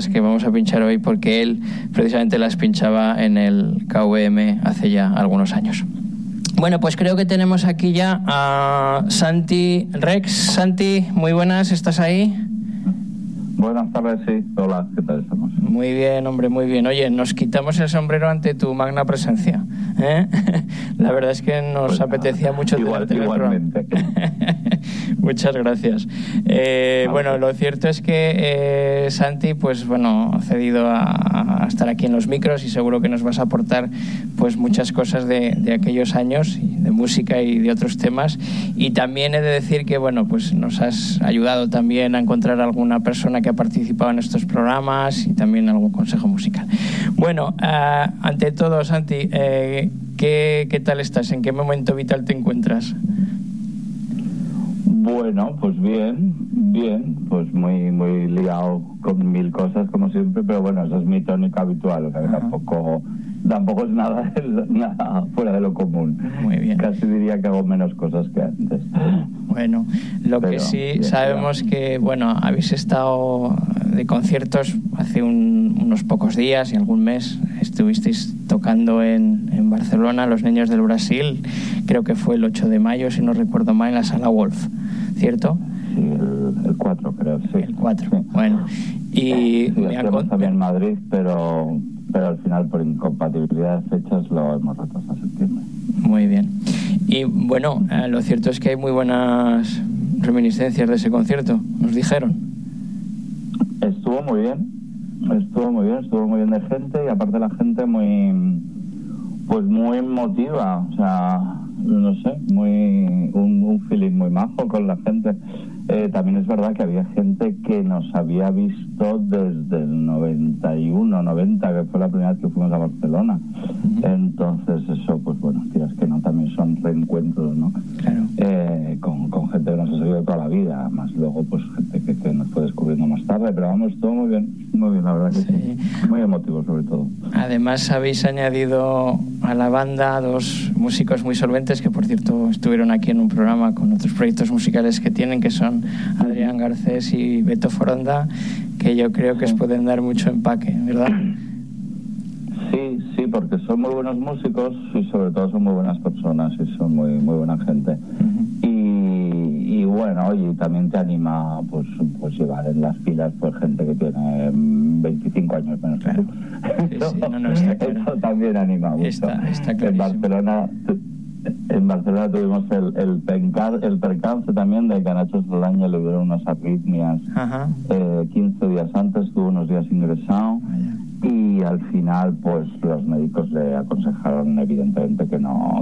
que vamos a pinchar hoy porque él precisamente las pinchaba en el KVM hace ya algunos años. Bueno, pues creo que tenemos aquí ya a Santi Rex. Santi, muy buenas, ¿estás ahí? Buenas tardes, sí. Hola, ¿qué tal estamos? Muy bien, hombre, muy bien. Oye, nos quitamos el sombrero ante tu magna presencia, ¿eh? La verdad es que nos pues apetecía mucho tenerte en el programa. Muchas gracias. Bueno, lo cierto es que Santi, pues bueno, ha cedido a estar aquí en los micros y seguro que nos vas a aportar pues muchas cosas de aquellos años, de música y de otros temas. Y también he de decir que, bueno, pues nos has ayudado también a encontrar alguna persona que ha participado en estos programas y también algún consejo musical. Bueno, ante todo, Santi, ¿qué tal estás? ¿En qué momento vital te encuentras? Bueno, pues bien, pues muy liado con mil cosas como siempre, pero bueno, esa es mi tónica habitual, o sea que tampoco es nada fuera de lo común. Muy bien. Casi diría que hago menos cosas que antes. Bueno, pero que sí bien, sabemos que, bueno, habéis estado de conciertos hace unos pocos días y algún mes. Estuvisteis tocando en Barcelona, Los Niños del Brasil, creo que fue el 8 de mayo, si no recuerdo mal, en la Sala Wolf, ¿cierto? Sí, el 4 creo, sí. El 4, sí. Bueno. Y sí, hacemos también en Madrid, pero al final por incompatibilidad de fechas lo hemos retrasado a septiembre. Muy bien. Y bueno, lo cierto es que hay muy buenas reminiscencias de ese concierto, nos dijeron. Estuvo muy bien de gente y aparte la gente muy emotiva, o sea, no sé, un feeling muy majo con la gente. También es verdad que había gente que nos había visto desde el 91, 90, que fue la primera vez que fuimos a Barcelona. Entonces eso, pues bueno, tiras que no, también son reencuentros, ¿no? Claro. Con gente que nos ha seguido toda la vida, más luego pues gente que nos fue descubriendo más tarde, pero vamos, todo muy bien, la verdad que sí. Muy emotivo sobre todo. Además habéis añadido a la banda dos músicos muy solventes que por cierto estuvieron aquí en un programa con otros proyectos musicales que tienen, que son Adrián Garcés y Beto Foronda, que yo creo que os pueden dar mucho empaque, ¿verdad? Sí, porque son muy buenos músicos y sobre todo son muy buenas personas y son muy buena gente. Y bueno, oye, también te anima pues llevar en las filas pues gente que tiene 25 años menos que tú. Está claro. Eso también anima mucho. Está clarísimo. En Barcelona tuvimos el percance también de que a Nacho Solaña le dieron unas arritmias 15 días antes, estuvo unos días ingresado. Y al final pues los médicos le aconsejaron evidentemente que no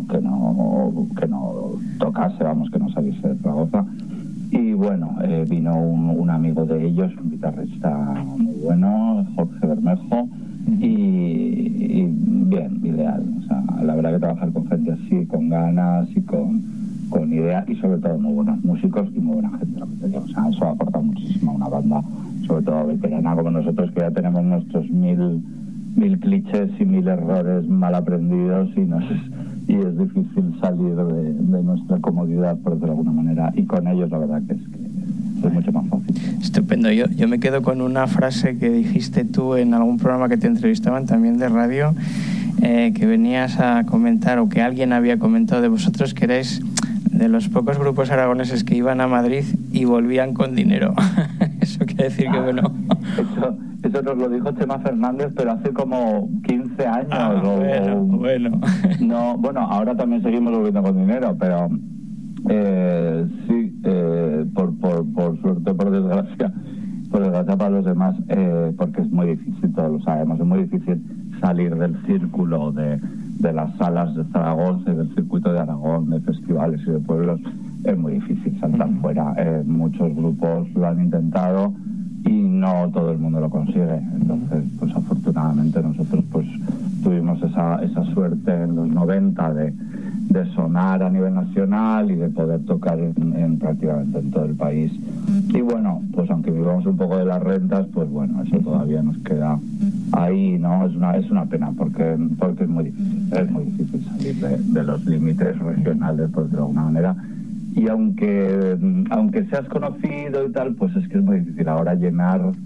tocase, que no saliese de Zaragoza. Y bueno, vino un amigo de ellos, un guitarrista muy bueno, Jorge Bermejo, y bien, ideal. O sea, la verdad que trabajar con gente así, con ganas y con ideas, y sobre todo muy buenos músicos y muy buena gente, lo que te digo. O sea, eso aporta muchísimo a una banda, sobre todo veterana como nosotros, que ya tenemos nuestros mil clichés y 1000 errores mal aprendidos y es difícil salir de nuestra comodidad, por decirlo de alguna manera, y con ellos la verdad que es mucho más fácil. Estupendo. Yo me quedo con una frase que dijiste tú en algún programa que te entrevistaban también de radio, que venías a comentar, o que alguien había comentado de vosotros, que erais de los pocos grupos aragoneses que iban a Madrid y volvían con dinero. Eso quiere decir que bueno. Eso nos lo dijo Chema Fernández, pero hace como 15 años. Bueno. No, bueno, ahora también seguimos volviendo con dinero, pero sí, por suerte, por desgracia para los demás, porque es muy difícil, todos lo sabemos, es muy difícil salir del círculo de las salas de Zaragoza y del circuito de Aragón, de festivales y de pueblos. Es muy difícil saltar fuera. Muchos grupos lo han intentado y no todo el mundo lo consigue. Entonces, pues afortunadamente nosotros pues tuvimos esa suerte en los 90 de sonar a nivel nacional y de poder tocar en prácticamente en todo el país. Y bueno, pues aunque vivamos un poco de las rentas, pues bueno, eso todavía nos queda ahí, ¿no? Es una pena porque es muy difícil salir de los límites regionales, por decirlo de alguna manera. Y aunque seas conocido y tal, pues es que es muy difícil ahora llenar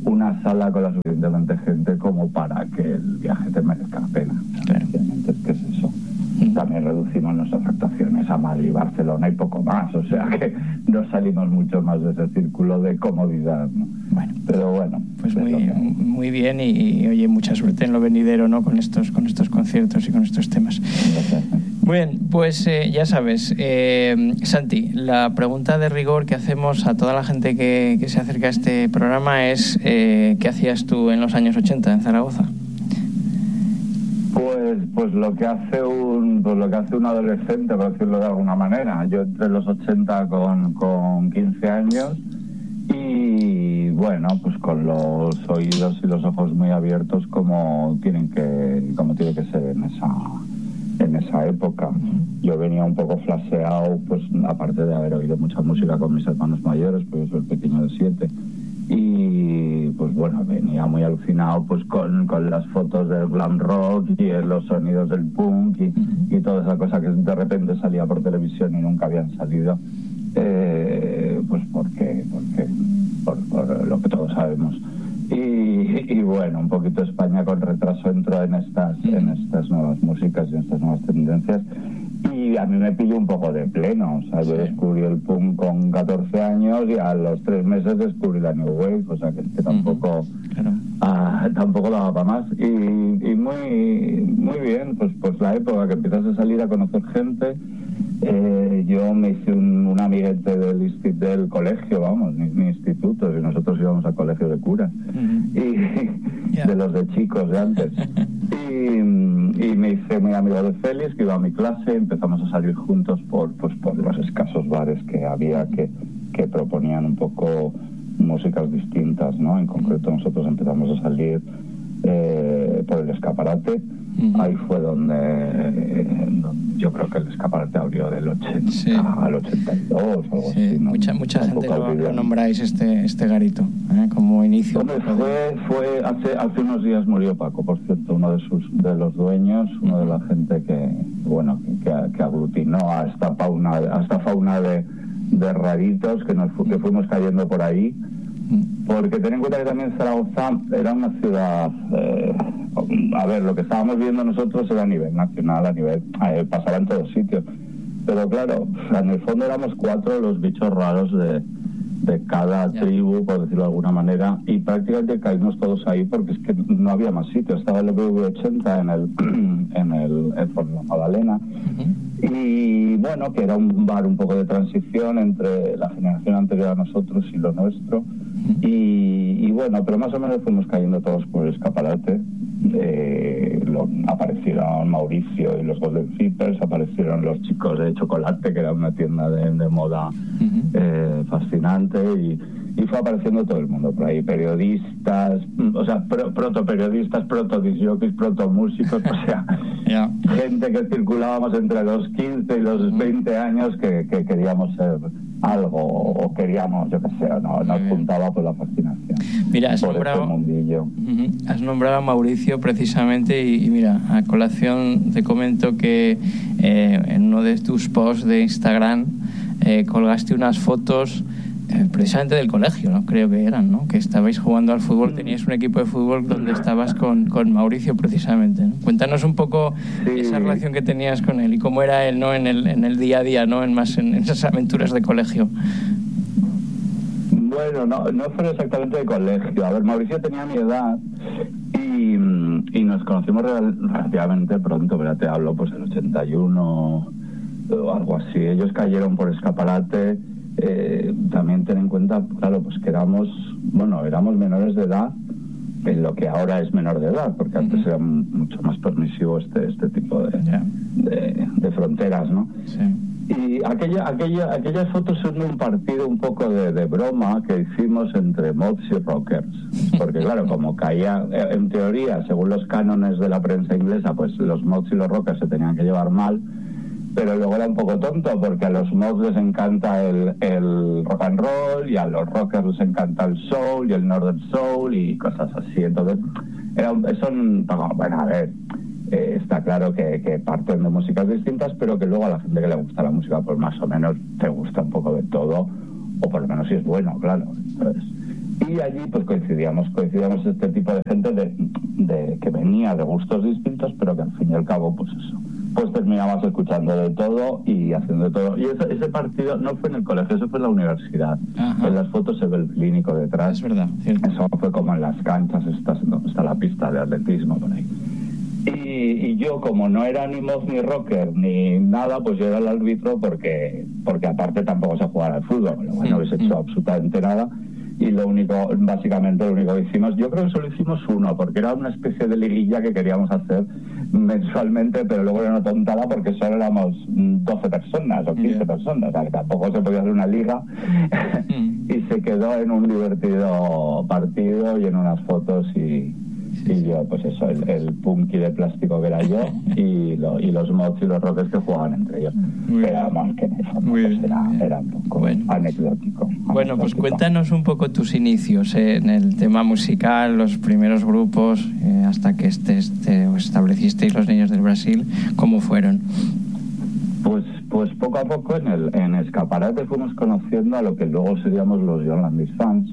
una sala con la suficientemente gente como para que el viaje te merezca la pena. Claro. Es que es eso. También reducimos nuestras actuaciones a Madrid, Barcelona y poco más, o sea que no salimos mucho más de ese círculo de comodidad, ¿no? Bueno, pero bueno, pues muy bien y oye, mucha suerte en lo venidero, ¿no? Con estos conciertos y con estos temas. Muy bien, pues ya sabes, Santi, la pregunta de rigor que hacemos a toda la gente que se acerca a este programa es ¿qué hacías tú en los años 80 en Zaragoza? Pues lo que hace un adolescente, por decirlo de alguna manera. Yo entré en los 80 con 15 años y bueno, pues con los oídos y los ojos muy abiertos como tiene que ser en esa época. Yo venía un poco flasheado, pues aparte de haber oído mucha música con mis hermanos mayores, pues yo soy el pequeño de 7. Y pues bueno, venía muy alucinado pues con las fotos del glam rock y los sonidos del punk y toda esa cosa que de repente salía por televisión y nunca habían salido, pues por lo que todos sabemos. Y bueno, un poquito España con retraso entró en estas nuevas músicas y en estas nuevas tendencias. Y a mí me pilló un poco de pleno, o sea, yo descubrí el punk con 14 años y a los 3 meses descubrí la New Wave, o sea, que tampoco daba para más. Y muy bien, pues la época que empiezas a salir a conocer gente. Yo me hice un amiguete del colegio, vamos, mi instituto, y nosotros íbamos al colegio de curas, de los de chicos de antes. Y me hice muy amigo de Félix, que iba a mi clase, empezamos a salir juntos por los escasos bares que había que proponían un poco músicas distintas, ¿no? En concreto nosotros empezamos a salir por el Escaparate. Ahí fue donde yo creo que el Escaparate abrió del 80 al 82 o algo así, ¿no? Mucha gente lo nombráis este garito, como inicio. Hombre, fue hace unos días murió Paco, por cierto, uno de los dueños, uno de la gente que aglutinó a esta fauna de raritos que fuimos cayendo por ahí. Porque ten en cuenta que también Zaragoza era una ciudad, a ver, lo que estábamos viendo nosotros era a nivel nacional, pasaba en todos sitios, pero claro, en el fondo éramos 4 los bichos raros de cada tribu, por decirlo de alguna manera, y prácticamente caímos todos ahí porque es que no había más sitios. Estaba el BV80 por la Magdalena, y bueno, que era un bar un poco de transición entre la generación anterior a nosotros y lo nuestro, y bueno, pero más o menos fuimos cayendo todos por el Escaparate. Aparecieron Mauricio y los Golden Zippers, aparecieron los chicos de Chocolate, que era una tienda de moda fascinante, y fue apareciendo todo el mundo por ahí, periodistas, o sea, protoperiodistas, protodisjockeys, protomúsicos, o sea, gente que circulábamos entre los 15 y los 20 años que queríamos ser algo, o queríamos, yo qué sé, nos juntaba por la fascinación. Mira, has nombrado a Mauricio precisamente, y mira, a colación te comento que en uno de tus posts de Instagram colgaste unas fotos precisamente del colegio, ¿no? Creo que eran, ¿no? Que estabais jugando al fútbol, teníais un equipo de fútbol donde estabas con Mauricio precisamente, ¿no? Cuéntanos un poco esa relación que tenías con él y cómo era él, ¿no? En el día a día, ¿no? En esas aventuras de colegio. Bueno, no fue exactamente de colegio. A ver, Mauricio tenía mi edad y nos conocimos relativamente pronto, pero te hablo pues en 81 o algo así. Ellos cayeron por Escaparate. También ten en cuenta, claro, pues que éramos menores de edad en lo que ahora es menor de edad, porque antes era mucho más permisivo este tipo de fronteras, ¿no? Sí. Y aquellas fotos son un partido un poco de broma que hicimos entre mods y rockers, porque claro, como caía, en teoría, según los cánones de la prensa inglesa, pues los mods y los rockers se tenían que llevar mal, pero luego era un poco tonto, porque a los mods les encanta el rock and roll, y a los rockers les encanta el soul y el northern soul y cosas así. Entonces, bueno, a ver, está claro que parten de músicas distintas, pero que luego a la gente que le gusta la música, pues más o menos te gusta un poco de todo, o por lo menos si es bueno, claro. Entonces, Y allí pues coincidíamos este tipo de gente de que venía de gustos distintos, pero que al fin y al cabo pues eso, pues terminabas escuchando de todo y haciendo de todo. Y ese partido no fue en el colegio, eso fue en la universidad. Ajá. En las fotos se ve el clínico detrás. Es verdad, cierto. Eso fue como en las canchas, donde está la pista de atletismo por ahí. Y yo, como no era ni moz ni rocker ni nada, pues yo era el árbitro porque aparte tampoco sé jugar al fútbol. No hubiese hecho absolutamente nada. Y básicamente lo único que hicimos, yo creo que solo hicimos uno, porque era una especie de liguilla que queríamos hacer mensualmente, pero luego era una tontada porque solo éramos 12 personas o 15 personas, o sea, que tampoco se podía hacer una liga. Y se quedó en un divertido partido y en unas fotos y yo, pues eso, el punky de plástico que era yo y los mods y los rockers que jugaban entre ellos. Pero vamos, que en eso era un poco anecdótico. Bueno, pues cuéntanos un poco tus inicios en el tema musical, los primeros grupos, hasta que os establecisteis los Niños del Brasil, ¿cómo fueron? Pues poco a poco en Escaparate fuimos conociendo a lo que luego seríamos los John Landis Fans.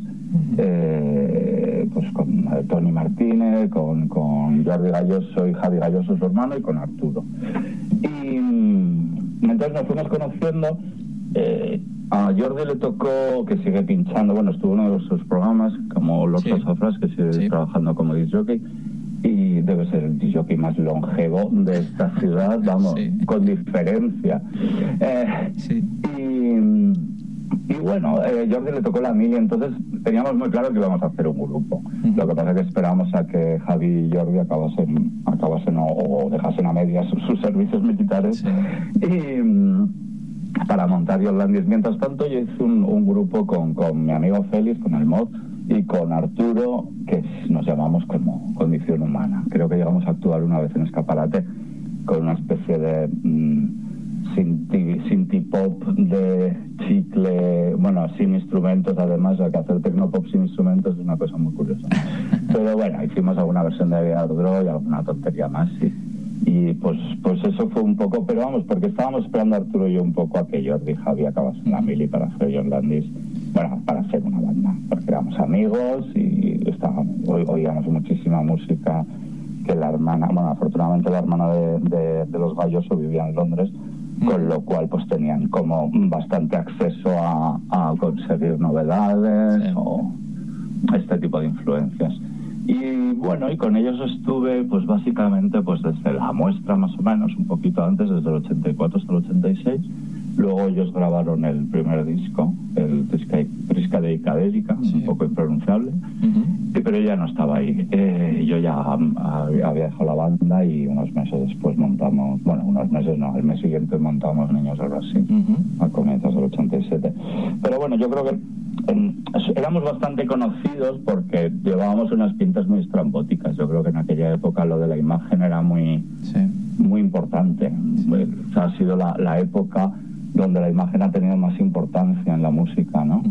Pues con Tony Martínez, con Jordi Galloso y Javi Galloso, su hermano, y con Arturo. Y entonces nos fuimos conociendo. A Jordi le tocó, que sigue pinchando, bueno, estuvo en uno de sus programas, como Los Sofras, que sigue trabajando como disc jockey, y debe ser el disc jockey más longevo de esta ciudad, vamos, con diferencia. Y bueno, Jordi le tocó la mili, entonces teníamos muy claro que íbamos a hacer un grupo. Lo que pasa es que esperábamos a que Javi y Jordi acabasen o dejasen a medias sus servicios militares y para montar Yolandis. Mientras tanto yo hice un grupo con mi amigo Félix, con el mod, y con Arturo, que nos llamamos como Condición Humana. Creo que llegamos a actuar una vez en Escaparate con una especie de synthie-pop de chicle, bueno, sin instrumentos además, o sea, que hacer tecnopop sin instrumentos es una cosa muy curiosa. Pero bueno, hicimos alguna versión de Airdrop y alguna tontería más, y pues eso fue un poco, pero vamos, porque estábamos esperando Arturo y yo un poco a que Jordi y Javi acabasen la mili para hacer John Landis, bueno, para hacer una banda, porque éramos amigos y oíamos muchísima música, que la hermana, bueno, afortunadamente la hermana de los Galloso vivía en Londres, con lo cual pues tenían como bastante acceso a conseguir novedades o este tipo de influencias. Y bueno, y con ellos estuve pues básicamente pues desde la muestra más o menos, un poquito antes, desde el 84 hasta el 86. Luego ellos grabaron el primer disco, el Trisca de Icadérica, un poco impronunciable, pero ya no estaba ahí. Yo ya había dejado la banda y unos meses después montamos, bueno, unos meses no, el mes siguiente montamos Niños del Brasil, a comienzos del 87. Pero bueno, yo creo que éramos bastante conocidos porque llevábamos unas pintas muy estrambóticas. Yo creo que en aquella época lo de la imagen era muy importante. O sea, ha sido la época donde la imagen ha tenido más importancia en la música, ¿no?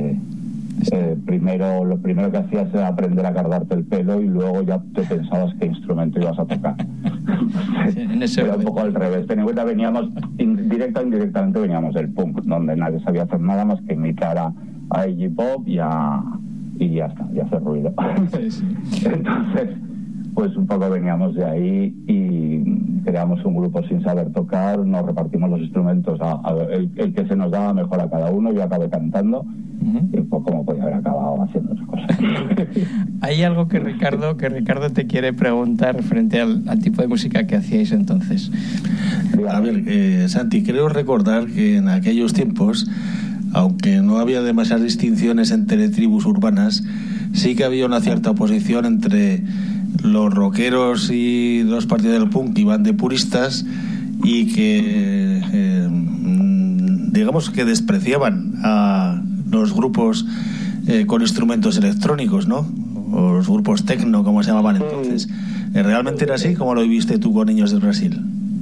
Lo primero que hacías era aprender a cardarte el pelo y luego ya te pensabas qué instrumento ibas a tocar. Era un poco al revés. Ten en cuenta, veníamos, directa o indirectamente veníamos del punk, donde nadie sabía hacer nada más que imitar a Iggy Pop y ya está, y hacer ruido. Entonces, pues un poco veníamos de ahí y creamos un grupo sin saber tocar, nos repartimos los instrumentos, el que se nos daba mejor a cada uno. Yo acabé cantando y pues como podía haber acabado haciendo otras cosas. Hay algo que Ricardo te quiere preguntar frente al tipo de música que hacíais entonces. A ver, Santi, creo recordar que en aquellos tiempos, aunque no había demasiadas distinciones entre tribus urbanas, sí que había una cierta oposición entre los rockeros y los partidos del punk, iban de puristas y que digamos que despreciaban a los grupos con instrumentos electrónicos, ¿no? O los grupos techno, como se llamaban entonces. ¿Realmente era así? ¿Cómo lo viviste tú con Niños del Brasil?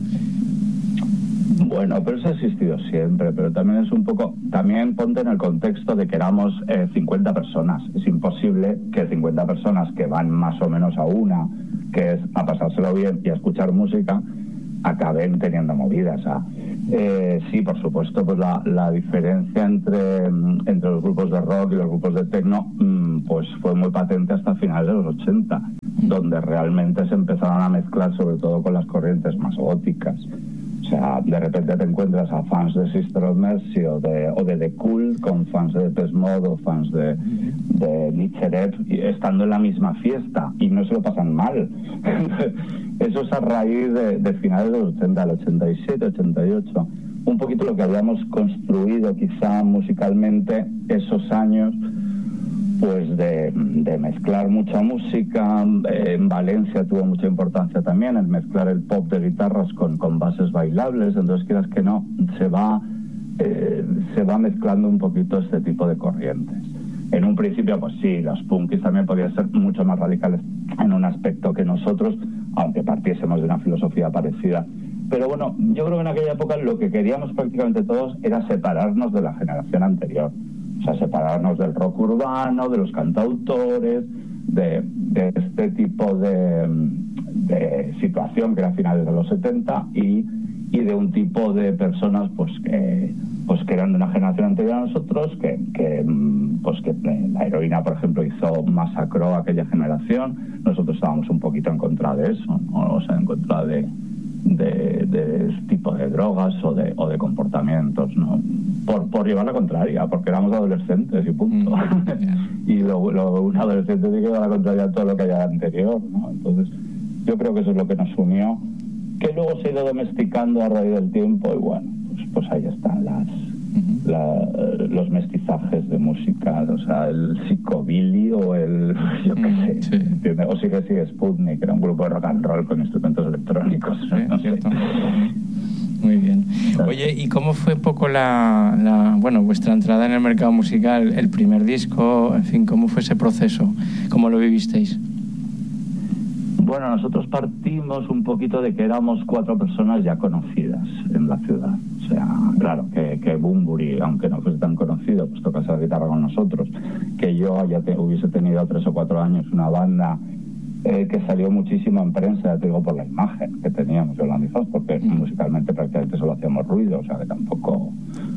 Bueno, pero eso ha existido siempre, pero también es un poco, también ponte en el contexto de que éramos 50 personas. Es imposible que 50 personas que van más o menos a una, que es a pasárselo bien y a escuchar música, acaben teniendo movidas. Sí, por supuesto, pues la diferencia entre los grupos de rock y los grupos de techno pues fue muy patente hasta finales de los 80, donde realmente se empezaron a mezclar sobre todo con las corrientes más góticas. O sea, de repente te encuentras a fans de Sister of Mercy o de The Cult con fans de Depeche Mode o fans de Nitzerep estando en la misma fiesta y no se lo pasan mal. Eso es a raíz de finales de los 80, el 87, 88. Un poquito lo que habíamos construido quizá musicalmente esos años, pues de mezclar mucha música. En Valencia tuvo mucha importancia también el mezclar el pop de guitarras con bases bailables, entonces quieras que no, se va mezclando un poquito este tipo de corrientes. En un principio, pues sí, los punkis también podían ser mucho más radicales en un aspecto que nosotros, aunque partiésemos de una filosofía parecida. Pero bueno, yo creo que en aquella época lo que queríamos prácticamente todos era separarnos de la generación anterior. O sea, separarnos del rock urbano, de los cantautores, de este tipo de situación que era a finales de los 70 y de un tipo de personas pues que eran de una generación anterior a nosotros, que la Heroína, por ejemplo, masacró a aquella generación. Nosotros estábamos un poquito en contra de eso, ¿no? O sea, en contra de este tipo de drogas o de comportamientos, ¿no? Por llevar la contraria, porque éramos adolescentes y punto. Y un adolescente tiene que llevar la contraria a todo lo que haya anterior, ¿no? Entonces yo creo que eso es lo que nos unió, que luego se ha ido domesticando a raíz del tiempo y bueno, pues ahí están los mestizajes de música, o sea, el psicobilly o el, yo qué sé, ¿entiendes? O sigue Sputnik, que era un grupo de rock and roll con instrumentos electrónicos, sí, no sé. Muy bien. Oye, ¿y cómo fue poco vuestra entrada en el mercado musical, el primer disco, en fin, cómo fue ese proceso? ¿Cómo lo vivisteis? Bueno, nosotros partimos un poquito de que éramos 4 personas ya conocidas en la ciudad. O sea, claro, que Bunbury, aunque no fuese tan conocido, pues tocase la guitarra con nosotros. Que yo ya hubiese tenido 3 o 4 años una banda que salió muchísimo en prensa, ya te digo, por la imagen que teníamos de Holland Fans, porque musicalmente prácticamente solo hacíamos ruido, o sea que tampoco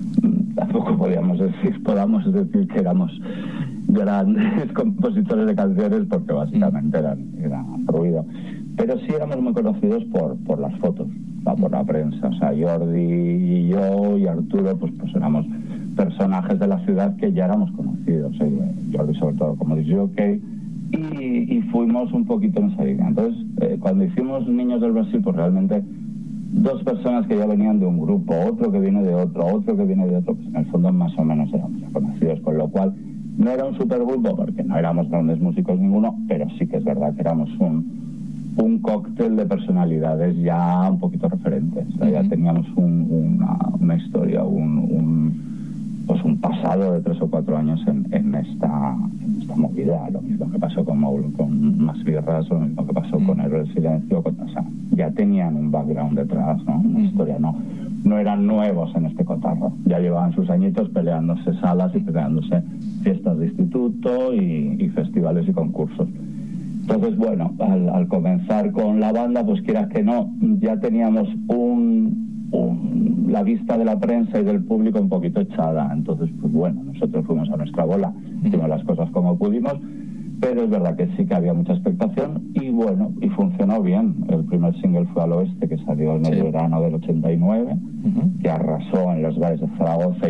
podamos decir que éramos grandes compositores de canciones, porque básicamente eran ruido. Pero sí éramos muy conocidos por las fotos, o sea, por la prensa. O sea, Jordi y yo y Arturo, pues éramos personajes de la ciudad que ya éramos conocidos. Jordi sobre todo como disc jockey, y fuimos un poquito en esa línea. Entonces, cuando hicimos Niños del Brasil, pues realmente 2 personas que ya venían de un grupo, otro que viene de otro que viene de otro, pues en el fondo más o menos éramos ya conocidos, con lo cual no era un supergrupo porque no éramos grandes músicos ninguno, pero sí que es verdad que éramos un cóctel de personalidades ya un poquito referentes. O sea, ya teníamos una historia, un pasado de 3 o 4 años en esta movida. Lo mismo que pasó con Más Birras, lo mismo que pasó con Héroe del Silencio. O sea, ya tenían un background detrás, ¿no? Una historia, no eran nuevos en este cotarro. Ya llevaban sus añitos peleándose salas y peleándose fiestas de instituto y festivales y concursos. Entonces, bueno, al comenzar con la banda, pues quieras que no, ya teníamos la vista de la prensa y del público un poquito echada. Entonces, pues bueno, nosotros fuimos a nuestra bola, hicimos las cosas como pudimos, pero es verdad que sí que había mucha expectación y bueno, y funcionó bien. El primer single fue Al Oeste, que salió en el verano del 89, que arrasó en los bares de Zaragoza y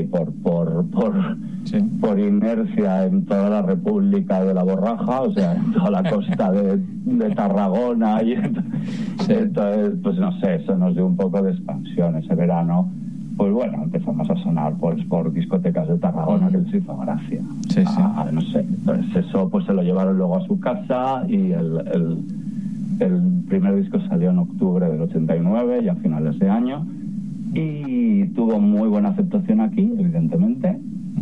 por inercia en toda la República de la Borraja, o sea, en toda la costa de Tarragona. Y entonces, pues no sé, eso nos dio un poco de expansión ese verano. Pues bueno, empezamos a sonar por discotecas de Tarragona, que les hizo gracia. No sé, entonces eso pues se lo llevaron luego a su casa y el primer disco salió en octubre del 89, ya a finales de año, y tuvo muy buena aceptación aquí, evidentemente,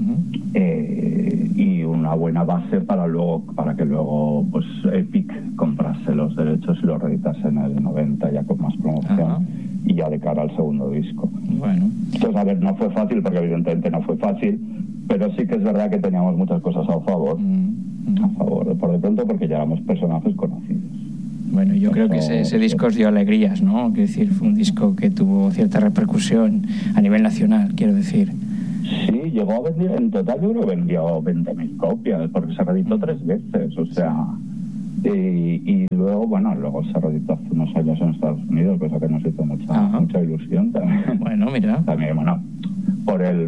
y una buena base para que luego pues Epic comprase los derechos y los reeditase en el 90 ya con más promoción. Y ya de cara al segundo disco. Bueno. Entonces, a ver, no fue fácil, porque evidentemente no fue fácil, pero sí que es verdad que teníamos muchas cosas a favor, por de pronto, porque ya éramos personajes conocidos. Bueno, yo creo que ese disco os dio alegrías, ¿no? Quiero decir, fue un disco que tuvo cierta repercusión a nivel nacional, quiero decir. Sí, llegó a vender, en total yo creo que vendió 20.000 copias, porque se reeditó 3 veces, o sea... Y luego, luego se reeditó hace unos años en Estados Unidos, cosa que nos hizo mucha ilusión también. Bueno, mira. También, por el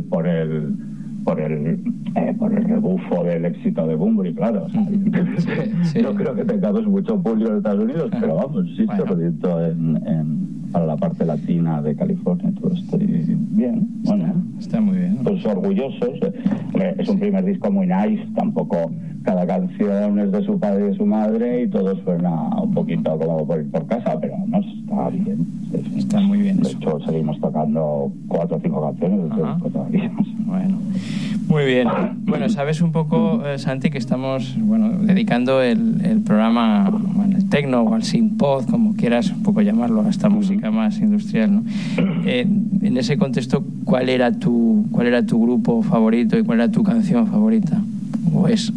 rebufo del éxito de Bunbury, claro. O sea, sí. No creo que tengamos mucho público en Estados Unidos, pero vamos, sí se reeditó para la parte latina de California, todo esto. Y bien, está muy bien. Pues orgullosos. Es un primer disco muy nice, tampoco cada canción es de su padre y de su madre y todo suena un poquito como por casa, pero no está bien. Está muy bien. De hecho, seguimos tocando 4 o 5 canciones de este disco todavía. Bueno, muy bien. Bueno, sabes un poco, Santi, que estamos dedicando el programa al techno o al synth-pop, como quieras un poco llamarlo, a esta música más industrial, ¿no? En ese contexto, ¿cuál era tu grupo favorito y cuál era tu canción favorita? ¿O es?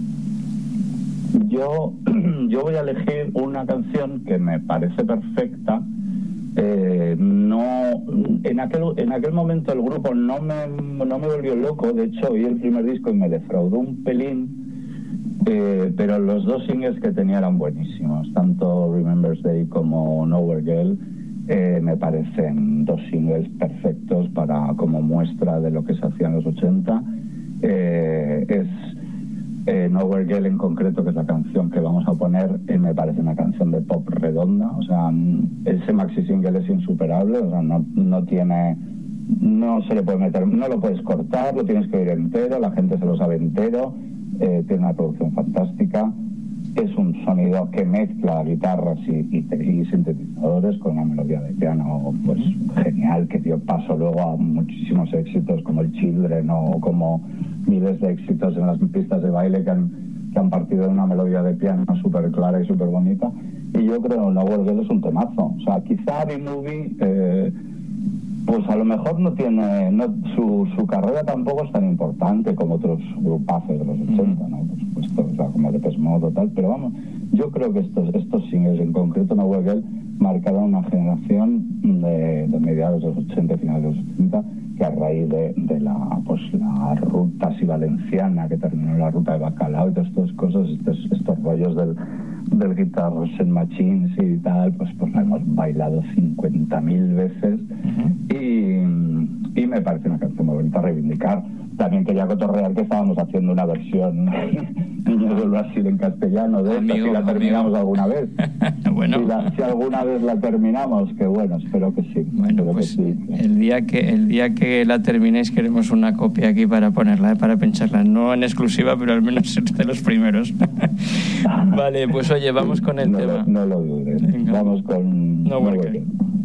Yo voy a elegir una canción que me parece perfecta. En aquel momento el grupo no me volvió loco. De hecho, oí el primer disco y me defraudó un pelín, pero los 2 singles que tenía eran buenísimos, tanto Remember's Day como Nowhere Girl. Me parecen 2 singles perfectos como muestra de lo que se hacía en los 80. Nowhere Girl en concreto, que es la canción que vamos a poner, me parece una canción de pop redonda. O sea, ese maxi single es insuperable. O sea, no se le puede meter, no lo puedes cortar, lo tienes que oír entero, la gente se lo sabe entero. Tiene una producción fantástica. Es un sonido que mezcla guitarras y sintetizadores con una melodía de piano pues genial, que dio paso luego a muchísimos éxitos como el Children o como miles de éxitos en las pistas de baile que han partido de una melodía de piano súper clara y súper bonita. Y yo creo que Nowhere Girl es un temazo. O sea, quizá B-Movie pues a lo mejor su carrera tampoco es tan importante como otros grupazos de los 80, ¿no? Por supuesto, o sea, como Depeche Mode o tal, pero vamos, yo creo que estos singles, en concreto Nowhere Girl, marcaron una generación de mediados de los 80 y finales de los 70, que a raíz de la ruta así valenciana, que terminó en la ruta de Bacalao y todas estas cosas, estos rollos del Guitar and Machines y tal, pues la hemos bailado 50.000 veces. Y me parece una canción muy bonita a reivindicar. También quería cotorrear que estábamos haciendo una versión Niños del Brasil en castellano de esta, si la terminamos alguna vez. Bueno. Si alguna vez la terminamos, que bueno, espero que sí. Bueno, pues sí. El día que la terminéis queremos una copia aquí para ponerla, para pincharla. No en exclusiva, pero al menos ser de los primeros. Vale, pues oye, vamos con el tema. No lo dudes. Venga. Vamos con Nowhere Girl.